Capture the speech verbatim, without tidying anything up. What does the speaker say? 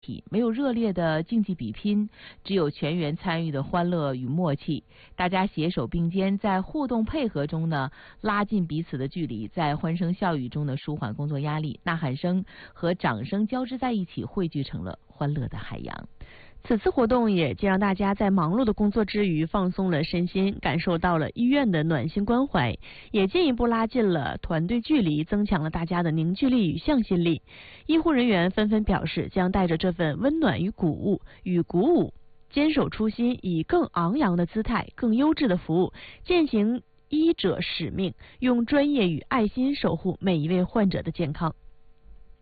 没有热烈的竞技比拼，只有全员参与的欢乐与默契。大家携手并肩，在互动配合中呢，拉近彼此的距离，在欢声笑语中呢，舒缓工作压力。呐喊声和掌声交织在一起，汇聚成了欢乐的海洋。 此次活动也既让大家在忙碌的工作之余放松了身心，感受到了医院的暖心关怀，也进一步拉近了团队距离，增强了大家的凝聚力与向心力。医护人员纷纷表示，将带着这份温暖与鼓舞与鼓舞，坚守初心，以更昂扬的姿态、更优质的服务，践行医者使命，用专业与爱心守护每一位患者的健康。